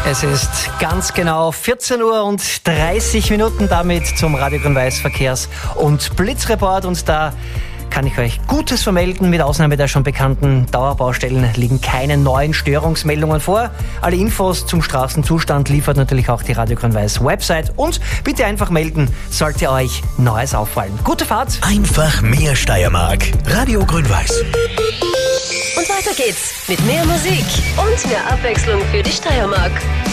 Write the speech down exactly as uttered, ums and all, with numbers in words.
Es ist ganz genau vierzehn Uhr und dreißig Minuten, damit zum Radio Grün-Weiß Verkehrs- und Blitzreport. Und da kann ich euch Gutes vermelden. Mit Ausnahme der schon bekannten Dauerbaustellen liegen keine neuen Störungsmeldungen vor. Alle Infos zum Straßenzustand liefert natürlich auch die Radio Grün-Weiß Website. Und bitte einfach melden, sollte euch Neues auffallen. Gute Fahrt! Einfach mehr Steiermark. Radio Grün-Weiß. Und weiter geht's mit mehr Musik und mehr Abwechslung für die Steiermark.